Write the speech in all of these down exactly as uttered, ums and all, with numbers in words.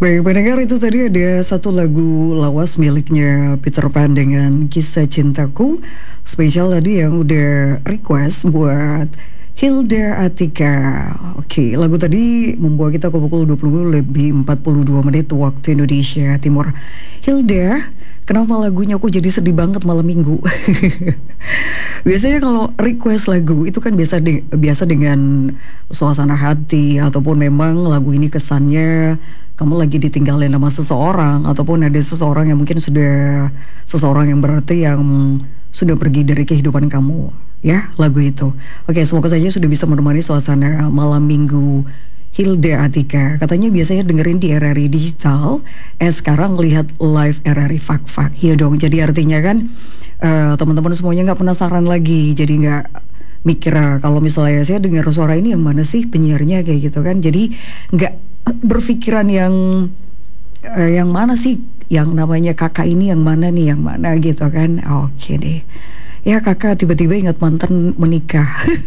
Baik pendengar, itu tadi ada satu lagu lawas miliknya Peter Pan dengan Kisah Cintaku. Spesial tadi yang udah request buat Hilda Atika. Oke, lagu tadi membawa kita ke pukul dua puluh lebih empat puluh dua menit waktu Indonesia Timur. Hilda, kenapa lagunya kok jadi sedih banget malam minggu? Biasanya kalau request lagu itu kan biasa de biasa dengan suasana hati, ataupun memang lagu ini kesannya kamu lagi ditinggalin sama seseorang, ataupun ada seseorang yang mungkin sudah seseorang yang berarti yang sudah pergi dari kehidupan kamu, ya, lagu itu. Oke, semoga saja sudah bisa menemani suasana malam minggu Hilda Atika. Katanya biasanya dengerin di R R I Digital, eh sekarang lihat live R R I Fak Fak. Iya dong, jadi artinya kan uh, teman-teman semuanya nggak penasaran lagi, jadi nggak mikir kalau misalnya saya dengar suara ini yang mana sih penyiarnya kayak gitu kan. Jadi nggak berpikiran yang uh, yang mana sih yang namanya kakak ini, yang mana nih, yang mana gitu kan. Oke deh. Ya, kakak tiba-tiba ingat mantan menikah.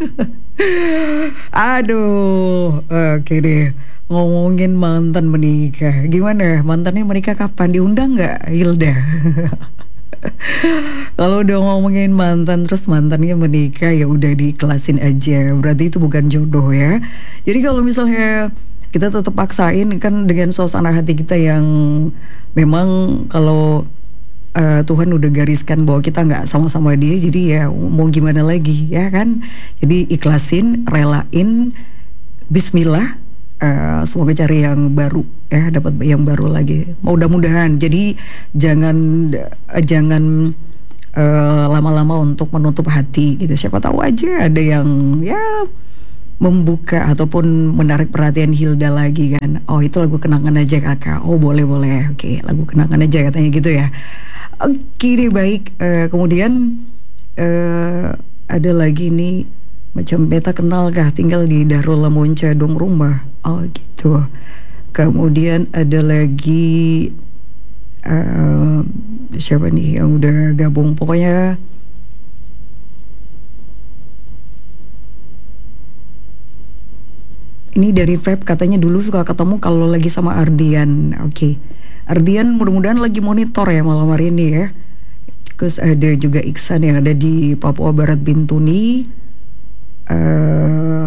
Aduh, oke deh. Ngomongin mantan menikah, gimana? Mantannya menikah kapan? Diundang nggak, Hilda? Kalau udah ngomongin mantan terus mantannya menikah, ya udah diikhlasin aja. Berarti itu bukan jodoh ya. Jadi kalau misalnya kita tetap paksain kan dengan suasana hati kita yang memang kalau Uh, Tuhan udah gariskan bahwa kita nggak sama-sama dia, jadi ya mau gimana lagi ya kan. Jadi ikhlasin, relain, Bismillah, uh, semoga cari yang baru ya, dapat yang baru lagi. Mudah-mudahan. Jadi jangan uh, jangan uh, lama-lama untuk menutup hati gitu. Siapa tahu aja ada yang ya membuka ataupun menarik perhatian Hilda lagi kan. Oh, itu lagu kenangan aja kakak. Oh, boleh boleh. Oke, lagu kenangan aja katanya gitu ya. Oke deh, baik. Uh, kemudian uh, ada lagi nih, macam beta kenal kah, tinggal di Darul Lamonca dong rumah. Oh gitu. Kemudian ada lagi uh, siapa nih yang udah gabung, pokoknya ini dari Feb, katanya dulu suka ketemu kalau lagi sama Ardian. Oke, okay. Ardian mudah-mudahan lagi monitor ya malam hari ini ya. Terus ada juga Iksan yang ada di Papua Barat Bintuni. uh,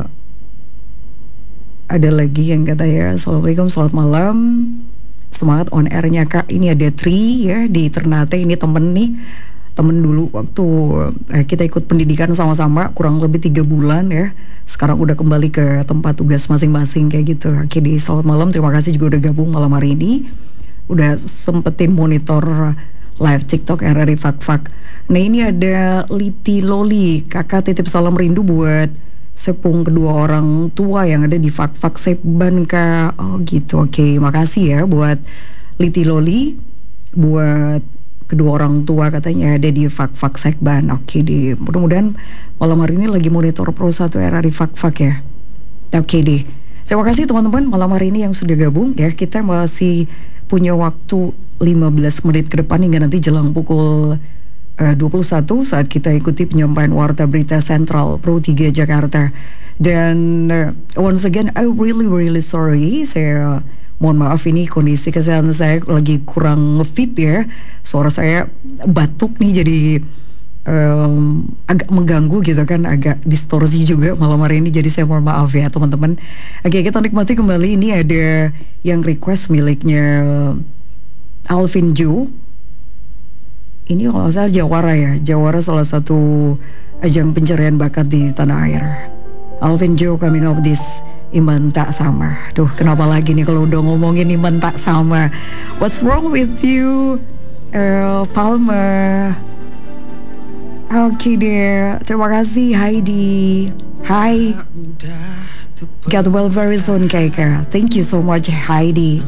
Ada lagi yang kata ya, Assalamualaikum, selamat malam, semangat on airnya kak. Ini ada Tri ya di Ternate, ini temen nih, temen dulu waktu eh, kita ikut pendidikan sama-sama kurang lebih tiga bulan ya. Sekarang udah kembali ke tempat tugas masing-masing kayak gitu. Oke, di selamat malam, terima kasih juga udah gabung malam hari ini. Udah sempetin monitor live TikTok R R I Fak Fak. Nah, ini ada Liti Loli, kakak titip salam rindu buat sepung kedua orang tua yang ada di Fak Fak Sekban kak. Oh gitu, oke, makasih ya buat Liti Loli, buat kedua orang tua katanya ada di Fak Fak Sekban. Oke deh, mudah-mudahan malam hari ini lagi monitor Pro satu R R I Fak Fak ya. Oke deh, terima kasih teman-teman malam hari ini yang sudah gabung ya. Kita masih punya waktu lima belas menit ke depan hingga nanti jelang pukul uh, dua puluh satu saat kita ikuti penyampaian Warta Berita Sentral Pro tiga Jakarta. Dan uh, once again I really really sorry, saya mohon maaf, ini kondisi kesehatan saya lagi kurang fit ya. Suara saya batuk nih, jadi um, agak mengganggu gitu kan, agak distorsi juga malam hari ini. Jadi saya mohon maaf ya teman-teman. Oke, kita nikmati kembali. Ini ada yang request miliknya Alvin Ju. Ini kalau nggak salah Jawara ya, Jawara salah satu ajang pencarian bakat di tanah air. Alvin Ju coming up this Iman Tak Sama. Duh, kenapa lagi nih kalau udah ngomongin Iman Tak Sama? What's wrong with you, uh, Palma? Oke okay deh, terima kasih Heidi. Hi, get well very soon Kaika. Thank you so much Heidi.